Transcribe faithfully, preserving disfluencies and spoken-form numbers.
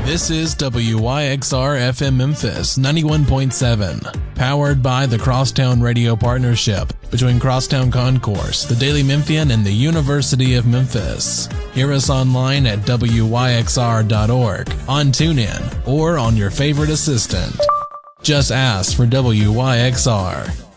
This is W Y X R F M Memphis ninety-one point seven, powered by the Crosstown Radio Partnership between Crosstown Concourse, the Daily Memphian, and the University of Memphis. Hear us online at W Y X R dot org, on TuneIn, or on your favorite assistant. Just ask for W Y X R.